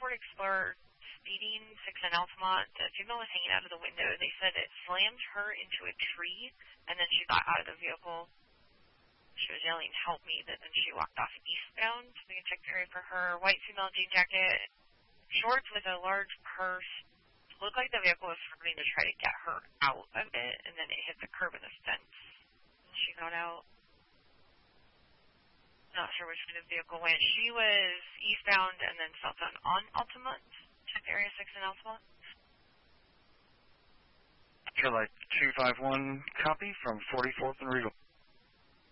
Ford Explorer speeding 6 in Altamont. The female was hanging out of the window. They said it slammed her into a tree, and then she got out of the vehicle. She was yelling, "Help me," then she walked off eastbound. We can check the area for her. White female jean jacket, shorts with a large purse. Looked like the vehicle was starting to try to get her out of it, and then it hit the curb in the fence. She got out. Not sure which way the vehicle went. She was eastbound and then southbound on Altamont. Check area 6 in Altamont. Light 251 copy from 44th and Regal.